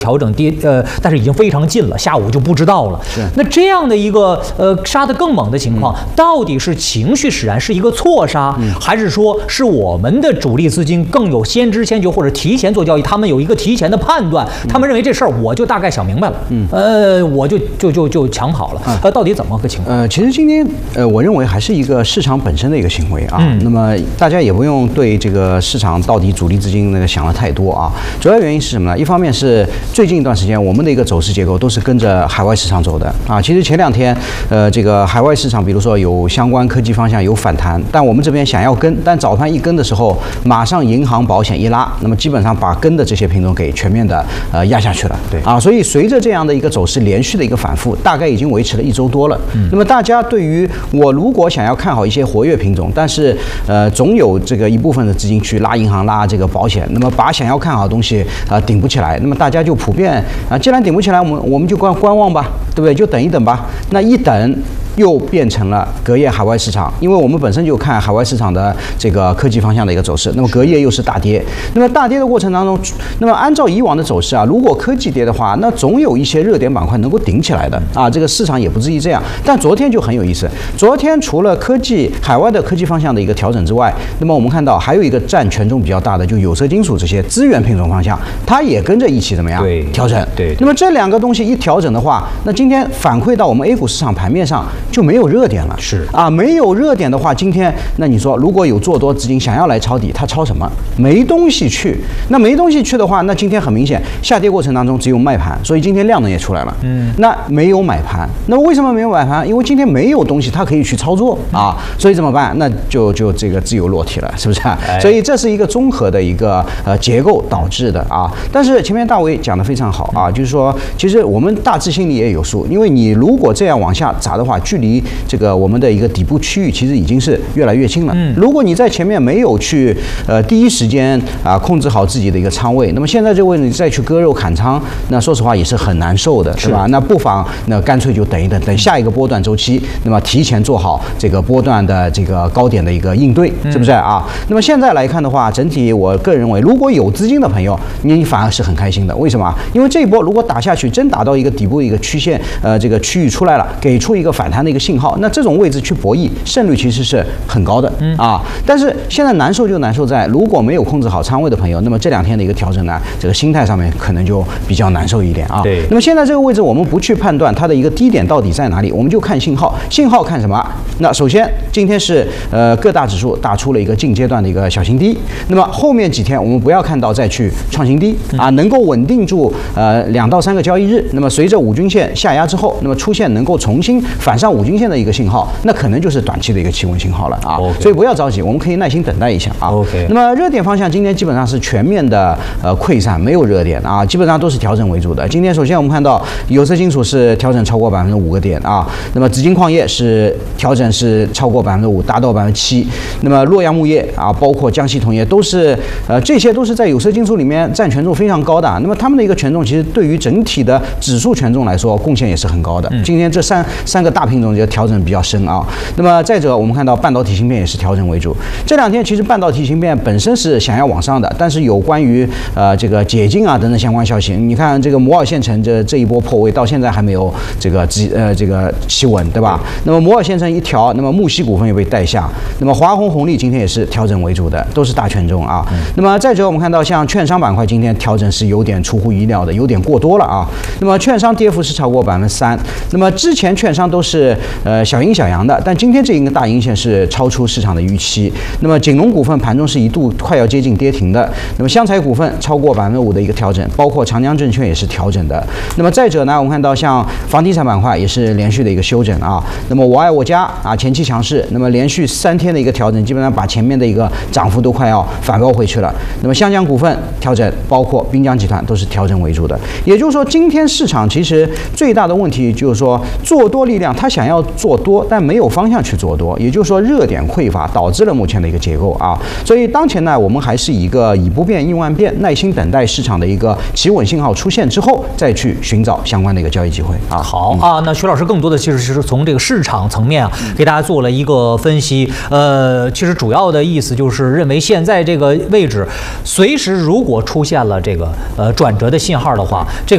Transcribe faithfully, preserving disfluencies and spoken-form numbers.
调整跌呃，但是已经非常近了，下午就不知道了。 是那这样的一个呃杀得更猛的情况，嗯、到底是情绪使然是一个错杀，嗯、还是说是我们的主力资金更有先知先觉或者提前做交易，他们有一个提前的判断，嗯、他们认为这事儿我就大概想明白了，嗯，呃，我就就就就抢跑了，呃，到底怎么个情况？ 呃，其实今天呃，我认为还是一个市场本身的一个行为啊。嗯、那么大家也不用对这个市场到底主力资金那个想的太多啊。主要原因是什么呢？一方面是最近一段时间，我们的一个走势结构都是跟着海外市场走的啊。其实前两天，呃，这个海外市场，比如说有相关科技方向有反弹，但我们这边想要跟，但早盘一跟的时候，马上银行、保险一拉，那么基本上把跟的这些品种给全面的呃压下去了。对啊，所以随着这样的一个走势连续的一个反复，大概已经维持了一周多了。嗯。那么大家对于我如果想要看好一些活跃品种，但是呃总有这个一部分的资金去拉银行、拉这个保险，那么把想要看好的东西啊、呃、顶不起来，那么大家就普遍啊，既然顶不起来，我们我们就观观望吧，对不对？就等一等吧。那一等又变成了隔夜海外市场，因为我们本身就看海外市场的这个科技方向的一个走势，那么隔夜又是大跌。那么大跌的过程当中，那么按照以往的走势啊，如果科技跌的话，那总有一些热点板块能够顶起来的啊，这个市场也不至于这样。但昨天就很有意思，昨天除了科技海外的科技方向的一个调整之外，那么我们看到还有一个占权重比较大的，就有色金属这些资源品种方向，它也跟着一起怎么样？ 对， 调整。 对。 那么这两个东西一调整的话，那今天反馈到我们 A 股市场盘面上就没有热点了。 是啊，没有热点的话，今天那你说如果有做多资金想要来抄底，它抄什么？没东西去。那没东西去的话，那今天很明显下跌过程当中只有卖盘，所以今天量能也出来了。嗯，那没有买盘，那为什么没有买盘？因为今天没有东西它可以去操作啊，所以怎么办？那就就这个自由落体了，是不是啊？哎、所以这是一个综合的一个呃结构导致的啊。但是前面大伟讲的非常好啊，就是说其实我们大致心里也有数，因为你如果这样往下砸的话，距离这个我们的一个底部区域其实已经是越来越近了。嗯，如果你在前面没有去呃第一时间啊控制好自己的一个仓位，那么现在这个位置你再去割肉砍仓，那说实话也是很难受的，是吧？那不妨那干脆就等一等，等下一个波段周期，那么提前做好这个波段的这个高点的一个应对，是不是啊？那么现在来看的话，整体我个人认为，如果有资金的朋友，你反而是很开心的。为什么？因为这一波如果打下去，真打到一个底部一个曲线，呃，这个区域出来了，给出一个反弹的一个信号，那这种位置去博弈，胜率其实是很高的啊。但是现在难受就难受在，如果没有控制好仓位的朋友，那么这两天的一个调整呢，这个心态上面可能就比较难受一点啊。 对。 那么现在这个位置，我们不去判断它的一个低点到底在哪里，我们就看信号。信号看什么？那首先今天是呃各大指数打出了一个近阶段的一个小新低，那么后面几天我们不要看到再去创新低啊，能够稳定住呃两到三个交易日，那么随着五均线下压之后，那么出现能够重新反上五均线的一个信号，那可能就是短期的一个企稳信号了啊。 Okay. 所以不要着急，我们可以耐心等待一下啊。 OK。 那么热点方向今天基本上是全面的呃溃散，没有热点啊，基本上都是调整为主的。今天首先我们看到有色金属是调整超过百分之五个点啊，那么紫金矿业是调整是超过百分之五，达到百分之七。那么洛阳钼业啊，包括江西铜业都是呃这些都是在有色金属里面占权重非常高的。那么他们的一个权重其实对于整体的指数权重来说贡献也是很高的。今天这三三个大品种就调整比较深啊。那么再者我们看到半导体芯片也是调整为主。这两天其实半导体芯片本身是想要往上的，但是有关于呃这个解禁啊等等相关消息，你看这个摩尔线程这这一波破位到现在还没有这个呃这个企稳，对吧？那么摩尔线程一调，那么木犀股份也被带下，那么华虹红利今天也是调整为主的，都是大权重啊。嗯、那么再者我们看到像券商板块今天调整是有点出乎意料的，有点过多了啊。那么券商跌幅是超过百分之三，那么之前券商都是呃小阴小阳的，但今天这一个大阴线是超出市场的预期。那么锦龙股份盘中是一度快要接近跌停的，那么湘财股份超过百分之五的一个调整，包括长江证券也是调整的。那么再者呢，我们看到像房地产板块也是连续的一个修整啊。那么我爱我家啊前期强势，那么连续三天的一个调整，基本上把前面的一个涨幅都快要反包回去了。那么湘江股份调整，包括滨江集团都是调整为主的。也就是说，今天市场其实最大的问题就是说，做多力量它想要做多，但没有方向去做多，也就是说热点匮乏导致了目前的一个结构啊。所以当前呢，我们还是一个以不变应万变，耐心等待市场的一个企稳信号出现之后，再去寻找相关的一个交易机会啊。 好啊，那徐老师更多的其实是从这个市场层面啊，给大家做了一个分析。呃，其实主要的意思就是认为现在这个位置，随时如果出现了这个呃转折的信号的话，这个。